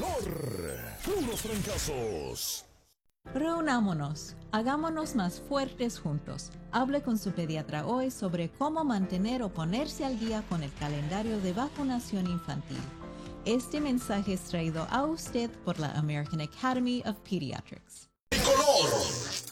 Tricolor. Puros trancazos. Reunámonos, hagámonos más fuertes juntos. Hable con su pediatra hoy sobre cómo mantener o ponerse al día con el calendario de vacunación infantil. Este mensaje es traído a usted por la American Academy of Pediatrics. Tricolor.